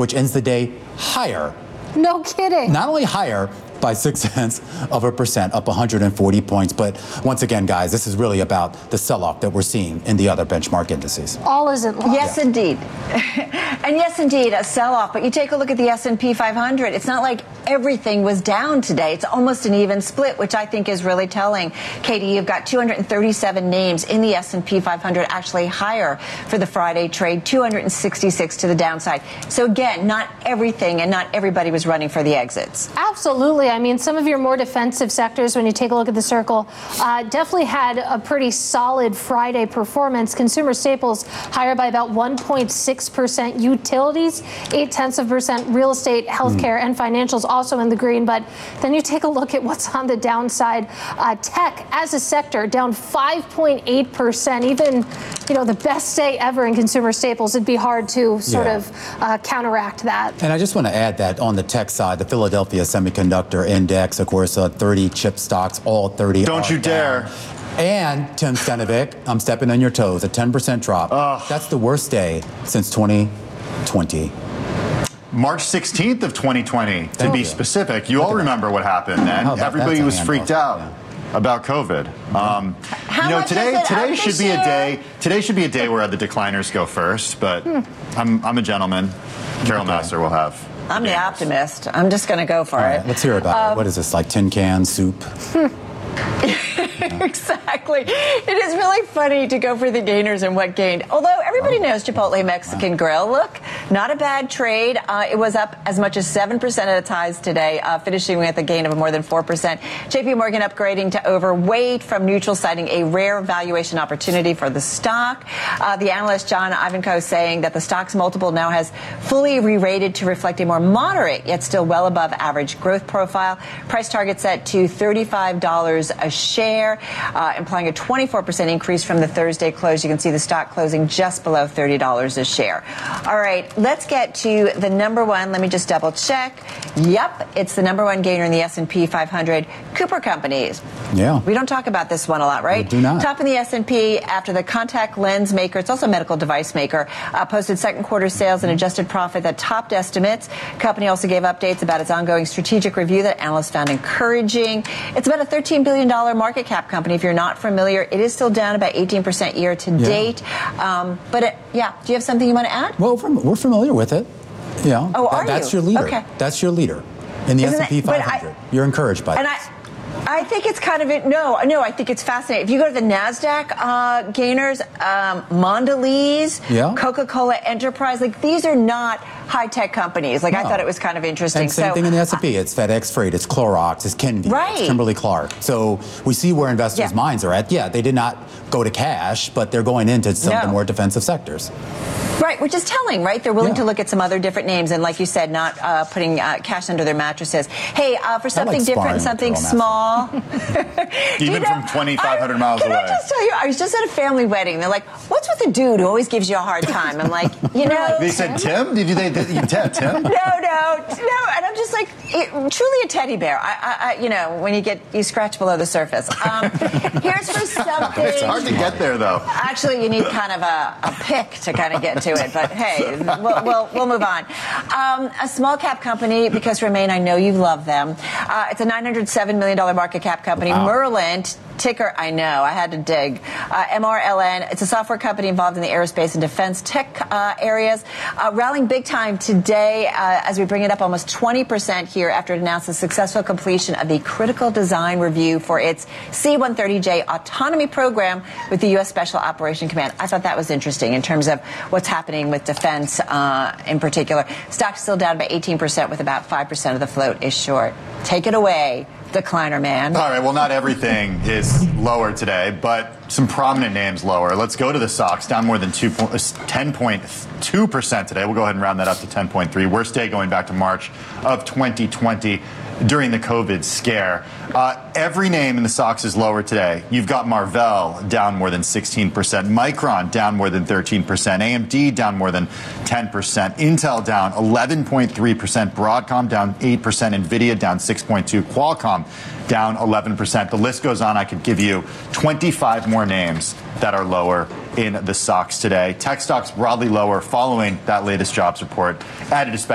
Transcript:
which ends the day higher. No kidding. Not only higher by 0.6%, up 140 points. But once again, guys, this is really about the sell-off that we're seeing in the other benchmark indices. All isn't lost. Yes, indeed. And yes, indeed, a sell-off. But you take a look at the S&P 500. It's not like everything was down today. It's almost an even split, which I think is really telling. Katie, you've got 237 names in the S&P 500, actually higher for the Friday trade, 266 to the downside. So again, not everything and not everybody was running for the exits. Absolutely. I mean, some of your more defensive sectors, when you take a look at the circle, definitely had a pretty solid Friday performance. Consumer staples higher by about 1.6%. Utilities, 0.8%. Real estate, healthcare, and financials also in the green. But then you take a look at what's on the downside. Tech as a sector down 5.8%. Even, the best day ever in consumer staples, it'd be hard to sort of counteract that. And I just want to add that on the tech side, the Philadelphia Semiconductor Index, of course, 30 chip stocks, all 30 Don't you dare. Down. And Tim Stenovic, I'm stepping on your toes, a 10% drop. That's the worst day since 2020. March 16th of 2020, to be specific. You all remember what happened then. Everybody was freaked out about COVID. Today should be a day. Today should be a day where the decliners go first. But I'm a gentleman. Carol Nassar will have. I'm the optimist. I'm just going to go for it. Let's hear about it. What is this, like tin can soup? Exactly. It is really funny to go for the gainers and what gained. Although everybody knows Chipotle Mexican Grill. Look, not a bad trade. It was up as much as 7% at its highs today, finishing with a gain of more than 4%. JP Morgan upgrading to overweight from neutral, citing a rare valuation opportunity for the stock. The analyst John Ivankoe saying that the stock's multiple now has fully re-rated to reflect a more moderate, yet still well above average growth profile. Price target set to $35 a share, implying a 24% increase from the Thursday close. You can see the stock closing just below $30 a share. All right, let's get to the number one. Let me just double check. Yep, it's the number one gainer in the S&P 500, Cooper Companies. Yeah. We don't talk about this one a lot, right? We do not. Top in the S&P after the contact lens maker, it's also a medical device maker, posted second quarter sales and adjusted profit that topped estimates. Company also gave updates about its ongoing strategic review that analysts found encouraging. It's about a $13 billion market cap company. If you're not familiar, it is still down about 18% year to date. Do you have something you want to add? Well, we're familiar with it. Yeah. Oh, that's your leader. Okay. That's your leader in the S&P 500. You're encouraged by it. I think it's kind of I think it's fascinating. If you go to the NASDAQ gainers, Mondelez, Coca-Cola Enterprise, these are not high-tech companies. I thought it was kind of interesting. And same thing in the S&P. It's FedEx Freight, it's Clorox, it's Kenvue, it's Kimberly-Clark. So we see where investors' minds are at. Yeah, they did not go to cash, but they're going into some of the more defensive sectors. Right, which is telling, right? They're willing to look at some other different names and, like you said, not putting cash under their mattresses. Hey, for something different, something small. Even from 2,500 miles away. Can I just tell you, I was just at a family wedding. They're like, what's with the dude who always gives you a hard time? I'm like, They said Tim? Did you Tim? No. And I'm just like, truly a teddy bear. When you scratch below the surface. Here's for something. It's hard to get there, though. Actually, you need kind of a pick to kind of get to it. But hey, we'll move on. A small cap company, because Remain, I know you love them. It's a $907 million market cap company. Wow. Merlin, ticker, I know, I had to dig. MRLN, it's a software company involved in the aerospace and defense tech areas. Rallying big time today as we bring it up almost 20% here after it announced the successful completion of the critical design review for its C-130J autonomy program with the U.S. Special Operation Command. I thought that was interesting in terms of what's happening with defense in particular. Stock's still down by 18% with about 5% of the float is short. Take it away, decliner man. All right, well, not everything is lower today, but some prominent names lower. Let's go to the SOX, down more than 10.2% today. We'll go ahead and round that up to 10.3. Worst day going back to March of 2020 during the COVID scare. Every name in the SOX is lower today. You've got Marvell down more than 16%, Micron down more than 13%, AMD down more than 10%, Intel down 11.3%, Broadcom down 8%, Nvidia down 6.2%, Qualcomm down 11%. The list goes on. I could give you 25 more names that are lower in the SOX today. Tech stocks broadly lower following that latest jobs report. Added